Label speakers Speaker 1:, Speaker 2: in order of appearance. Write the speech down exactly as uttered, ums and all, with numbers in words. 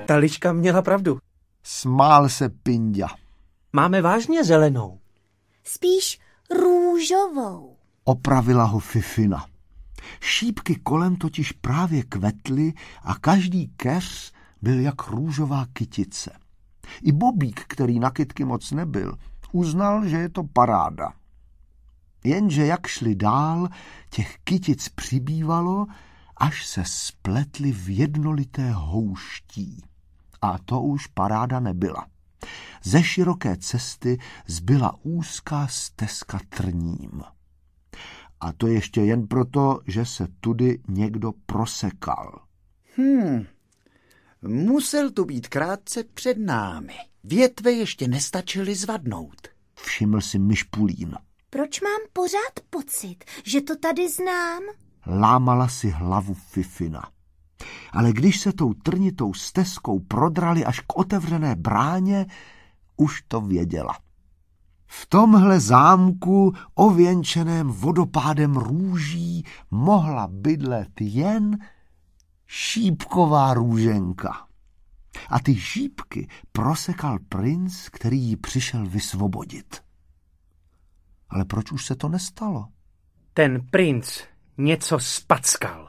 Speaker 1: Ta liška měla pravdu.
Speaker 2: Smál se Pinďa.
Speaker 1: Máme vážně zelenou.
Speaker 3: Spíš růžovou.
Speaker 2: Opravila ho Fifina. Šípky kolem totiž právě kvetly a každý keř byl jak růžová kytice. I Bobík, který na kytky moc nebyl, uznal, že je to paráda. Jenže jak šli dál, těch kytic přibývalo, až se spletly v jednolité houští. A to už paráda nebyla. Ze široké cesty zbyla úzká stezka trním. A to ještě jen proto, že se tudy někdo prosekal.
Speaker 4: Hmm, musel tu být krátce před námi. Větve ještě nestačily zvadnout.
Speaker 2: Všiml si Myšpulín.
Speaker 3: Proč mám pořád pocit, že to tady znám?
Speaker 2: Lámala si hlavu Fifina. Ale když se tou trnitou stezkou prodrali až k otevřené bráně, už to věděla. V tomhle zámku, ověnčeném vodopádem růží, mohla bydlet jen šípková růženka. A ty šípky prosekal princ, který ji přišel vysvobodit. Ale proč už se to nestalo?
Speaker 1: Ten princ něco spackal.